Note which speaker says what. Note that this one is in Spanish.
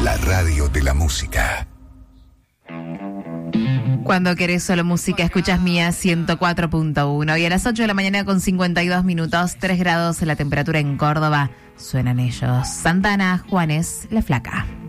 Speaker 1: la radio de la música.
Speaker 2: Cuando querés solo música, escuchas Mía 104.1. Y a las 8 de la mañana con 52 minutos, 3 grados la temperatura en Córdoba. Suenan ellos. Santana, Juanes, La Flaca.